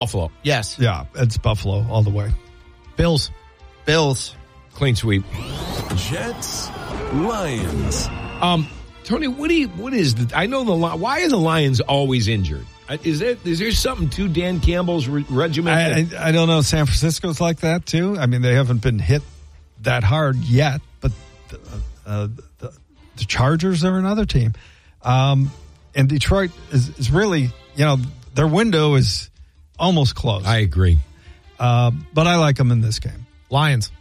Buffalo. Yes. Yeah, it's Buffalo all the way. Bills. Clean sweep. Jets, Lions. Tony, what is I know why are the Lions always injured? Is there something to Dan Campbell's regiment? I don't know. San Francisco's like that too. I mean, they haven't been hit that hard yet, but the Chargers are another team. And Detroit is really, their window is almost closed. I agree. But I like them in this game. Lions.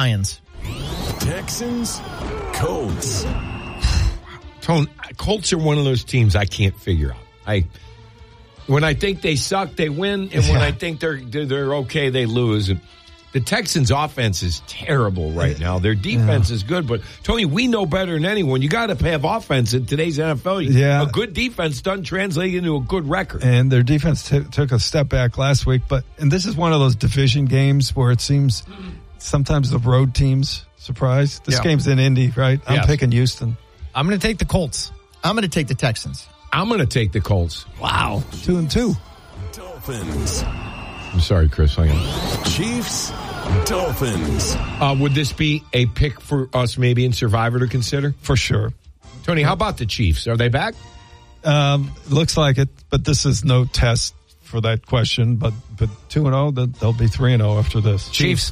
Texans, Colts. Tone, Colts are one of those teams I can't figure out. When I think they suck, they win, and when I think they're okay, they lose. And the Texans' offense is terrible right now. Their defense is good, but Tony, we know better than anyone. You got to have offense in today's NFL. Yeah. A good defense doesn't translate into a good record. And their defense took a step back last week, and this is one of those division games where it seems sometimes the road teams surprise. This game's in Indy, right? I'm picking Houston. I'm going to take the Colts. I'm going to take the Texans. I'm going to take the Colts. Wow. 2-2. Dolphins. I'm sorry, Chris. Hang on. Chiefs, Dolphins. Would this be a pick for us maybe in Survivor to consider? For sure. Tony, how about the Chiefs? Are they back? Looks like it, but this is no test for that question. But 2-0, they'll be 3-0 after this. Chiefs.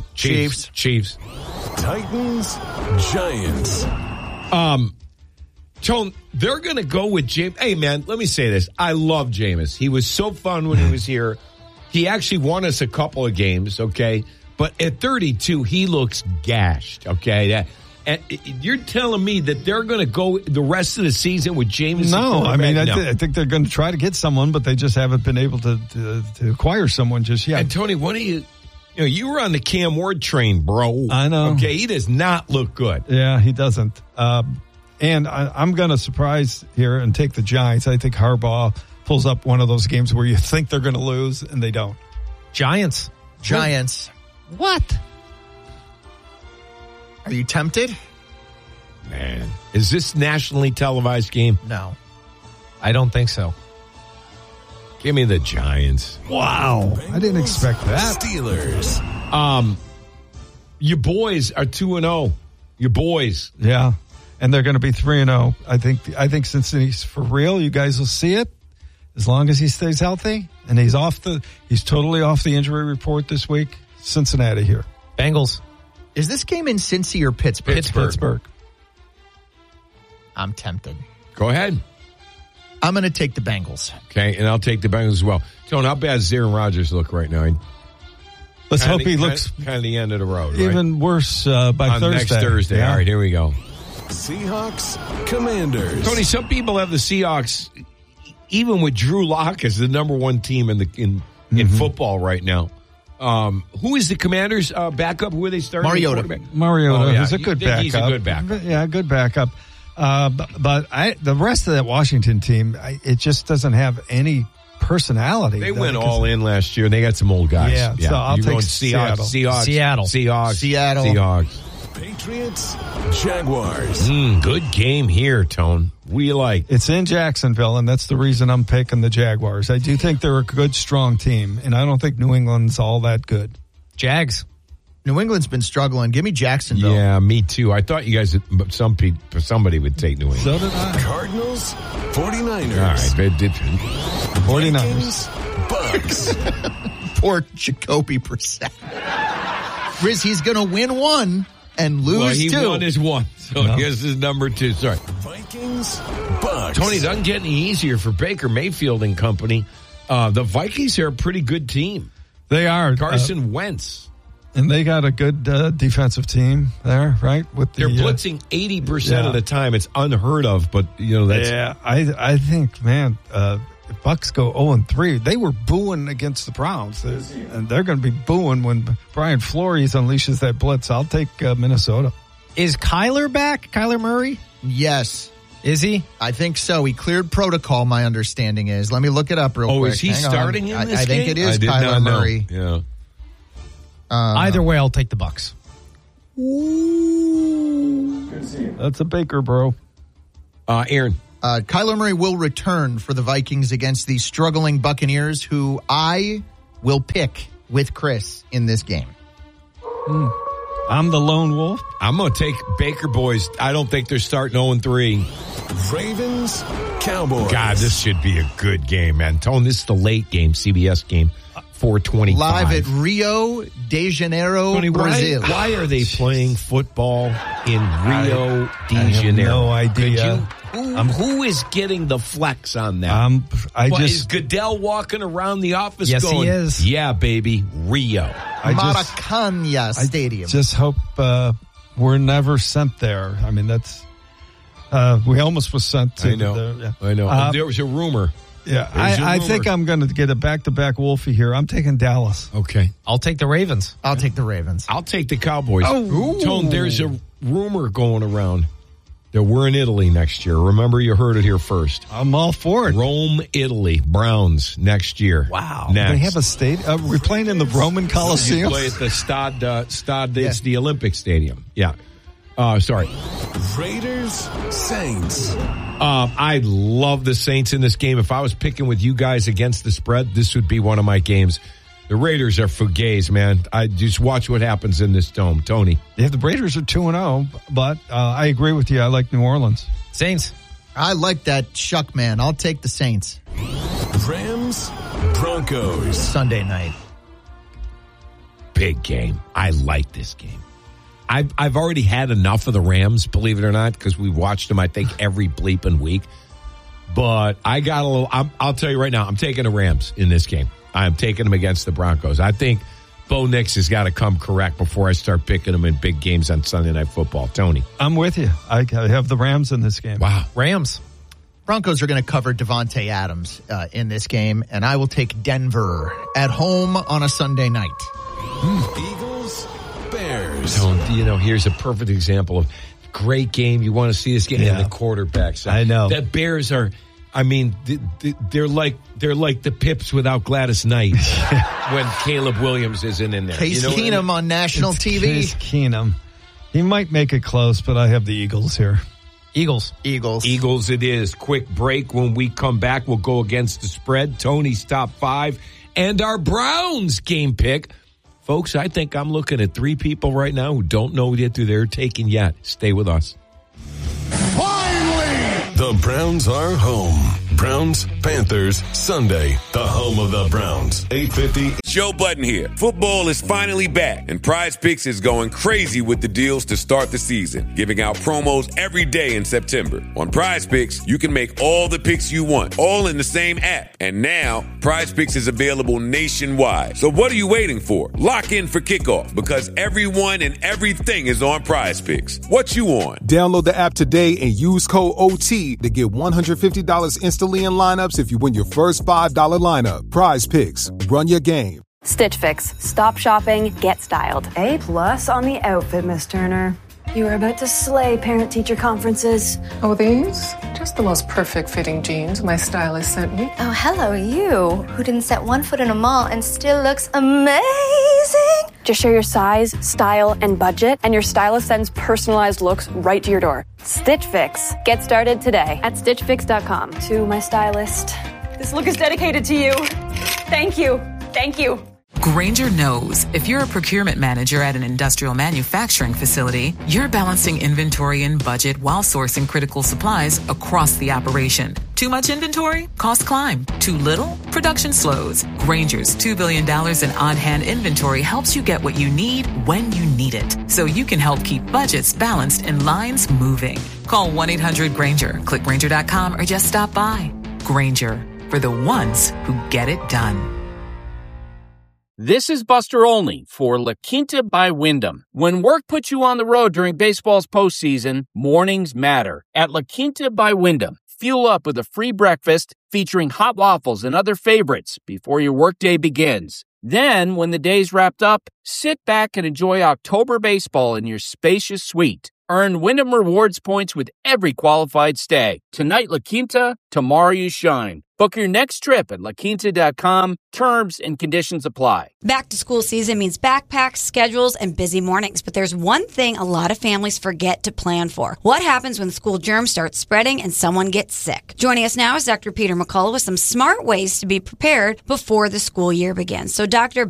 Titans, Giants. Tone, they're going to go with James. Hey, man, let me say this. I love Jameis. He was so fun when he was here. He actually won us a couple of games, okay? But at 32, he looks gashed, okay? And you're telling me that they're going to go the rest of the season with Jameis? No, I mean, I think they're going to try to get someone, but they just haven't been able to acquire someone just yet. And, Tony, what do you were on the Cam Ward train, bro. I know. Okay, he does not look good. Yeah, he doesn't. And I'm going to surprise here and take the Giants. I think Harbaugh pulls up one of those games where you think they're going to lose and they don't. Giants. What? Are you tempted? Man, is this nationally televised game? No. I don't think so. Give me the Giants. Wow. I didn't expect that. Steelers. Your boys are 2-0. Your boys. Yeah. And they're going to be 3-0. I think since he's for real, you guys will see it. As long as he stays healthy and he's totally off the injury report this week. Cincinnati here. Bengals. Is this game in Cincy or Pittsburgh? Pittsburgh. I'm tempted. Go ahead. I'm going to take the Bengals. Okay, and I'll take the Bengals as well. Tone, how bad does Aaron Rodgers look right now? Let's hope he looks kind of the end of the road, even worse by Thursday. Next Thursday. Yeah. All right, here we go. Seahawks, Commanders. Tony, some people have the Seahawks, even with Drew Lock as the number one team in football right now. Who is the Commanders' backup? Who are they starting? Mariota, who's a good backup. He's a good backup. Yeah, good backup. But the rest of that Washington team, it just doesn't have any personality. They went all in last year, and they got some old guys. Yeah, so I'll take Seattle. Seahawks. Patriots, Jaguars. Good game here, Tone. We like. It's in Jacksonville, and that's the reason I'm picking the Jaguars. I do think they're a good, strong team, and I don't think New England's all that good. Jags. New England's been struggling. Give me Jacksonville. Yeah, me too. I thought you guys, somebody would take New England. So did I. Cardinals, 49ers. All right, 49ers. Bucks. Poor Jacoby Brissett. Riz, he's going to win one and lose two. He won his one, so this is number 2. Sorry. Vikings, Bucks. Tony, it doesn't get any easier for Baker Mayfield and company. The Vikings are a pretty good team. They are. Carson Wentz. And they got a good defensive team there, right? They're blitzing 80% of the time. It's unheard of, but that's. Yeah, I think, man, if Bucks go 0-3, they were booing against the Browns, and they're going to be booing when Brian Flores unleashes that blitz. I'll take Minnesota. Is Kyler back? Kyler Murray? Yes. Is he? I think so. He cleared protocol, my understanding is. Let me look it up real quick. Oh, is he starting in this game? I think it is Kyler Murray. Yeah. Either way, I'll take the Bucks. That's a Baker, bro. Aaron. Kyler Murray will return for the Vikings against the struggling Buccaneers, who I will pick with Chris in this game? I'm the lone wolf. I'm going to take Baker boys. I don't think they're starting 0-3. Ravens, Cowboys. God, this should be a good game, man. Tone, this is the late game, CBS game, 4:25. Live at Rio de Janeiro, Tony, Brazil. Why are they playing football in Rio de Janeiro? I have no idea. Who is getting the flex on that? Is Goodell walking around the office going, he is. Yeah, baby, Rio. Maracanã Stadium. I just hope we're never sent there. I mean, that's we almost was sent to. I know. There was a rumor. Yeah, I think I'm going to get a back-to-back Wolfie here. I'm taking Dallas. Okay. I'll take the Ravens. I'll take the Ravens. I'll take the Cowboys. Oh. Tone, there's a rumor going around that we're in Italy next year. Remember, you heard it here first. I'm all for it. Rome, Italy, Browns next year. Wow. Next. They have a stadium. We're playing in the Roman Coliseum. You play at the Stade. It's the Olympic Stadium. Yeah. Sorry. Raiders, Saints. I love the Saints in this game. If I was picking with you guys against the spread, this would be one of my games. The Raiders are fugazi, man. I just watch what happens in this dome. Tony. Yeah, the Raiders are 2-0, but I agree with you. I like New Orleans. Saints. I like that Shuck man. I'll take the Saints. Rams, Broncos. Sunday night. Big game. I like this game. I've already had enough of the Rams, believe it or not, because we watched them, I think, every bleeping week. But I got a little, I'll tell you right now, I'm taking the Rams in this game. I'm taking them against the Broncos. I think Bo Nix has got to come correct before I start picking them in big games on Sunday Night Football. Tony. I'm with you. I have the Rams in this game. Wow. Rams. Broncos are going to cover Devontae Adams in this game, and I will take Denver at home on a Sunday night. Eagles, Bears. So, here's a perfect example of great game. You want to see this game and the quarterbacks. I know. The Bears are, they're like the Pips without Gladys Knight when Caleb Williams isn't in there. Case Keenum on national TV. Case Keenum. He might make it close, but I have the Eagles here. Eagles it is. Quick break. When we come back, we'll go against the spread. Tony's top 5 and our Browns game pick. Folks, I think I'm looking at 3 people right now who don't know yet who they're taking yet. Stay with us. The Browns are home. Browns, Panthers, Sunday. The home of the Browns. 8:50. Joe Budden here. Football is finally back, and Prize Picks is going crazy with the deals to start the season, giving out promos every day in September. On Prize Picks, you can make all the picks you want, all in the same app. And now, Prize Picks is available nationwide. So what are you waiting for? Lock in for kickoff, because everyone and everything is on Prize Picks. What you on? Download the app today and use code OT to get $150 instantly in lineups if you win your first $5 lineup. Prize Picks. Run your game. Stitch Fix. Stop shopping, get styled. A+ on the outfit, Miss Turner. You are about to slay parent-teacher conferences. Oh, these? Just the most perfect fitting jeans my stylist sent me. Oh, hello, you, who didn't set one foot in a mall and still looks amazing. Just share your size, style, and budget, and your stylist sends personalized looks right to your door. Stitch Fix. Get started today at StitchFix.com. To my stylist, this look is dedicated to you. Thank you. Thank you. Grainger knows if you're a procurement manager at an industrial manufacturing facility, you're balancing inventory and budget while sourcing critical supplies across the operation. Too much inventory? Costs climb. Too little? Production slows. Grainger's $2 billion in on-hand inventory helps you get what you need when you need it, so you can help keep budgets balanced and lines moving. Call 1-800-GRAINGER, click Grainger.com, or just stop by. Grainger, for the ones who get it done. This is Buster Olney for La Quinta by Wyndham. When work puts you on the road during baseball's postseason, mornings matter. At La Quinta by Wyndham, fuel up with a free breakfast featuring hot waffles and other favorites before your workday begins. Then, when the day's wrapped up, sit back and enjoy October baseball in your spacious suite. Earn Wyndham Rewards points with every qualified stay. Tonight, La Quinta, tomorrow you shine. Book your next trip at LaQuinta.com. Terms and conditions apply. Back to school season means backpacks, schedules, and busy mornings. But there's one thing a lot of families forget to plan for. What happens when school germs start spreading and someone gets sick? Joining us now is Dr. Peter McCullough with some smart ways to be prepared before the school year begins. So, Doctor,